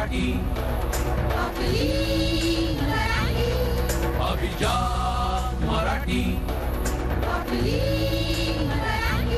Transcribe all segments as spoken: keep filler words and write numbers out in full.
मराठी आपली मराठी अभिजात मराठी. आपली मराठी.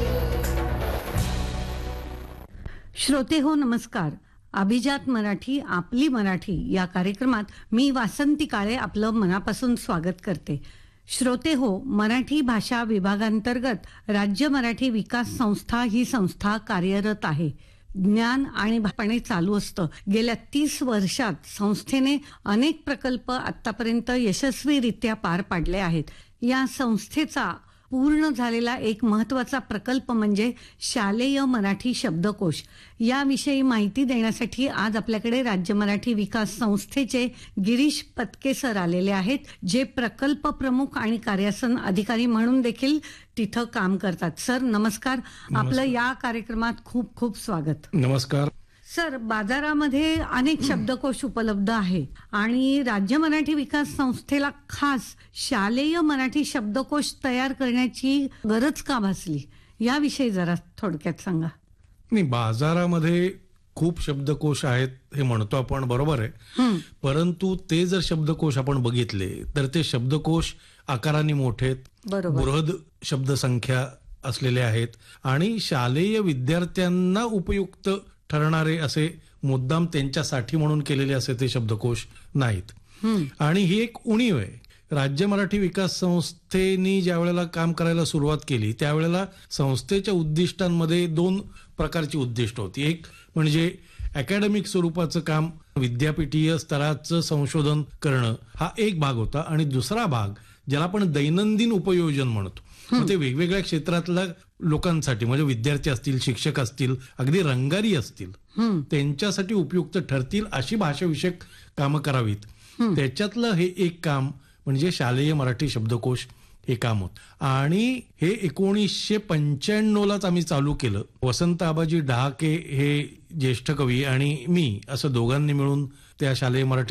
श्रोते हो नमस्कार. अभिजात मराठी आपली मराठी या कार्यक्रमात मी वासंती काळे आपलं मनापासून स्वागत करते. श्रोते हो, मराठी भाषा विभागांतर्गत राज्य मराठी विकास संस्था ही संस्था कार्यरत आहे. ज्ञान आणि भापणे चालू असतं. गेल्या तीस वर्षात संस्थेने अनेक प्रकल्प आतापर्यंत यशस्वीरित्या पार पाडले आहेत. या संस्थेचा पूर्ण झालेला एक महत्त्वाचा प्रकल्प म्हणजे शालेय मराठी शब्दकोश. याविषयी माहिती देण्यासाठी आज आपल्याकडे राज्य मराठी विकास संस्थेचे गिरीश पत्के सर आलेले आहेत, जे प्रकल्प प्रमुख आणि कार्यासन अधिकारी म्हणून देखील तिथं काम करतात. सर नमस्कार. आपलं या कार्यक्रमात खूप खूप स्वागत. नमस्कार सर, बाजारामध्ये अनेक शब्दकोश उपलब्ध आहे आणि राज्य मराठी विकास संस्थेला खास शालेय मराठी शब्दकोश तयार करण्याची गरज का भासली, याविषयी जरा थोडक्यात सांगा. नाही, बाजारामध्ये खूप शब्दकोश आहेत हे म्हणतो आपण, बरोबर आहे. परंतु ते जर शब्दकोश आपण बघितले तर ते शब्दकोश आकाराने मोठे आहेत, बरोबर, बृहद शब्दसंख्या असलेले आहेत आणि शालेय विद्यार्थ्यांना उपयुक्त ठरणारे असे मुद्दाम त्यांच्यासाठी म्हणून केलेले असे ते शब्दकोश नाहीत. आणि ही एक उणीव आहे. राज्य मराठी विकास संस्थेनी ज्या वेळेला काम करायला सुरुवात केली त्यावेळेला संस्थेच्या उद्दिष्टांमध्ये दोन प्रकारची उद्दिष्ट होती. एक म्हणजे अकॅडमिक स्वरूपाचं काम, विद्यापीठीय स्तराचं संशोधन करणं, हा एक भाग होता. आणि दुसरा भाग ज्याला आपण दैनंदिन उपयोजन म्हणतो, ते वेगवेगळ्या क्षेत्रातल्या लोकांसाठी म्हणजे विद्यार्थी असतील, शिक्षक असतील, अगदी रंगारी असतील, त्यांच्यासाठी उपयुक्त ठरतील अशी भाषाविषयक कामं करावीत. त्याच्यातलं हे एक काम म्हणजे शालेय मराठी शब्दकोश हे काम होत. आणि हे एकोणीसशे पंच्याण्णव लाच आम्ही चालू केलं. वसंत आबाजी डहाके हे ज्येष्ठ कवी आणि मी असं दोघांनी मिळून त्या शालेय मराठी